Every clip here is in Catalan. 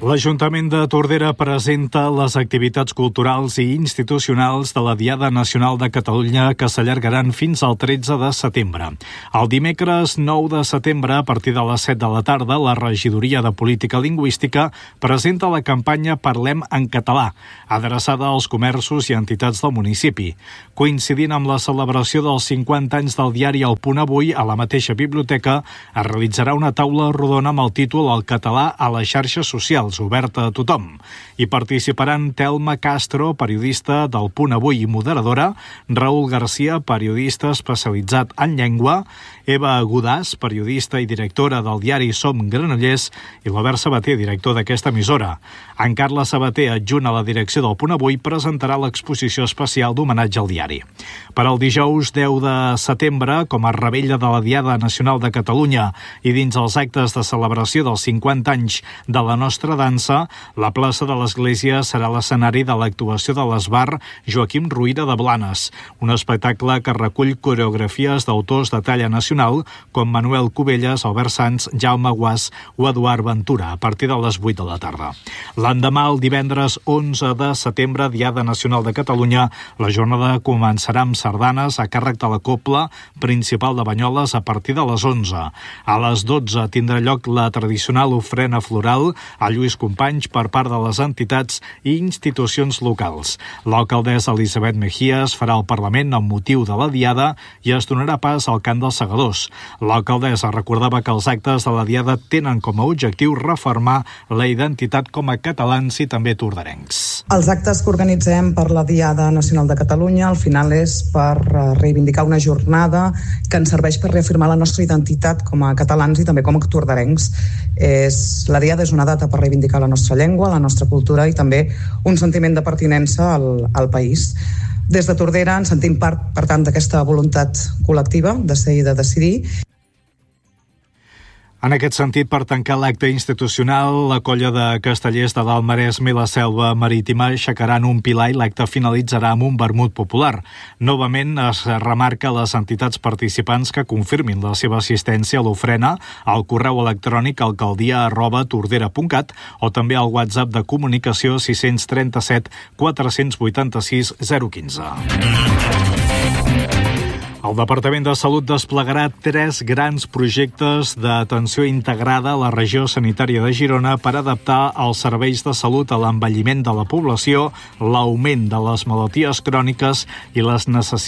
L'Ajuntament de Tordera presenta les activitats culturals i institucionals de la Diada Nacional de Catalunya que s'allargaran fins al 13 de setembre. El dimecres 9 de setembre, a partir de les 7 de la tarda, la Regidoria de Política Lingüística presenta la campanya Parlem en català, adreçada als comerços i entitats del municipi. Coincidint amb la celebració dels 50 anys del diari El Punt Avui, a la mateixa biblioteca es realitzarà una taula rodona amb el títol El català a les xarxes socials, oberta a tothom. Hi participaran Telma Castro, periodista del Punt Avui i moderadora, Raül Garcia, periodista especialitzat en llengua, Eva Godàs, periodista i directora del diari Som Granollers, i l'Albert Sabater, director d'aquesta emissora. En Carles Sabater, adjunt a la direcció del Punt Avui, presentarà l'exposició especial d'homenatge al diari. Per al dijous 10 de setembre, com a rebella de la Diada Nacional de Catalunya i dins els actes de celebració dels 50 anys de la nostra dansa, la plaça de l'Església serà l'escenari de l'actuació de l'esbar Joaquim Ruïra de Blanes, un espectacle que recull coreografies d'autors de talla nacional com Manuel Cubelles, Albert Sans, Jaume Guas o Eduard Ventura, a partir de les 8 de la tarda. L'endemà, el divendres 11 de setembre, Diada Nacional de Catalunya, la jornada començarà amb sardanes a càrrec de la Cobla Principal de Banyoles a partir de les 11. A les 12 tindrà lloc la tradicional ofrena floral a Lluís Companys per part de les entitats i institucions locals. L'alcaldessa Elisabet Mejías farà el Parlament amb motiu de la Diada i es donarà pas al cant dels segadors. L'alcaldessa recordava que els actes de la Diada tenen com a objectiu refermar la identitat com a catalans i també torderencs. Els actes que organitzem per la Diada Nacional de Catalunya al final és per reivindicar una jornada que ens serveix per reafirmar la nostra identitat com a catalans i també com a torderencs. La Diada és una data per reivindicar la nostra llengua, la nostra cultura i també un sentiment de pertinença al país. Des de Tordera ens sentim part, per tant, d'aquesta voluntat col·lectiva de ser i de decidir. En aquest sentit, per tancar l'acte institucional, la colla de castellers de l'Alt Maresme i la Selva Marítima aixecaran un pilar i l'acte finalitzarà amb un vermut popular. Novament es remarca a les entitats participants que confirmin la seva assistència a l'ofrena al correu electrònic alcaldia@tordera.cat o també al WhatsApp de comunicació 637 486 015. El Departament de Salut desplegarà 3 grans projectes d'atenció integrada a la regió sanitària de Girona per adaptar els serveis de salut a l'envelliment de la població, l'augment de les malalties cròniques i les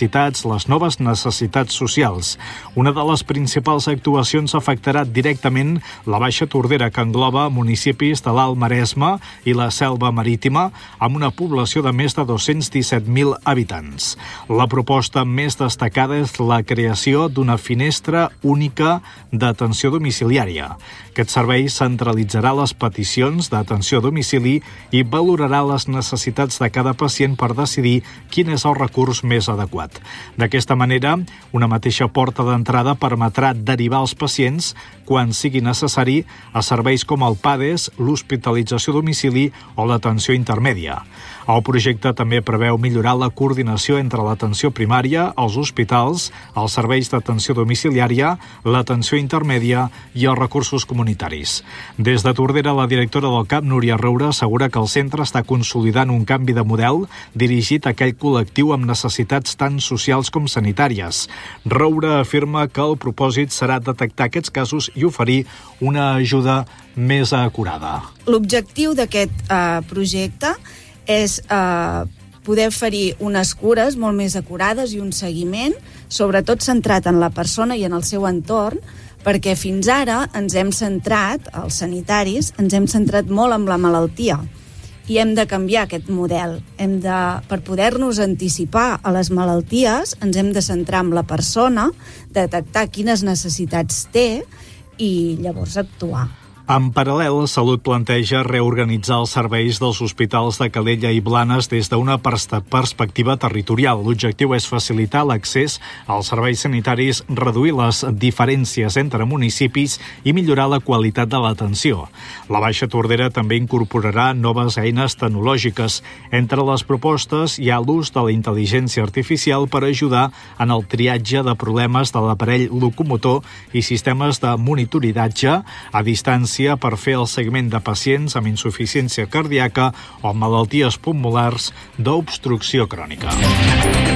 noves necessitats socials. Una de les principals actuacions afectarà directament la Baixa Tordera, que engloba municipis de l'Alt Maresme i la Selva Marítima, amb una població de més de 217.000 habitants. La proposta més destacada és la creació d'una finestra única d'atenció domiciliària. Aquest servei centralitzarà les peticions d'atenció a domicili i valorarà les necessitats de cada pacient per decidir quin és el recurs més adequat. D'aquesta manera, una mateixa porta d'entrada permetrà derivar els pacients, quan sigui necessari, a serveis com el PADES, l'hospitalització a domicili o l'atenció intermèdia. El projecte també preveu millorar la coordinació entre l'atenció primària, els hospitals, els serveis d'atenció domiciliària, l'atenció intermèdia i els recursos comunitaris. Des de Tordera, la directora del CAP, Núria Roura, assegura que el centre està consolidant un canvi de model dirigit a aquell col·lectiu amb necessitats tant socials com sanitàries. Roura afirma que el propòsit serà detectar aquests casos i oferir una ajuda més acurada. L'objectiu d'aquest projecte és poder oferir unes cures molt més acurades i un seguiment, sobretot centrat en la persona i en el seu entorn, perquè fins ara ens hem centrat, els sanitaris, ens hem centrat molt en la malaltia i hem de canviar aquest model. Per poder-nos anticipar a les malalties, ens hem de centrar en la persona, detectar quines necessitats té i llavors actuar. En paral·lel, Salut planteja reorganitzar els serveis dels hospitals de Calella i Blanes des d'una perspectiva territorial. L'objectiu és facilitar l'accés als serveis sanitaris, reduir les diferències entre municipis i millorar la qualitat de l'atenció. La Baixa Tordera també incorporarà noves eines tecnològiques. Entre les propostes hi ha l'ús de la intel·ligència artificial per ajudar en el triatge de problemes de l'aparell locomotor i sistemes de monitoratge a distància ambulància per fer el seguiment de pacients amb insuficiència cardíaca o malalties pulmonars d'obstrucció crònica.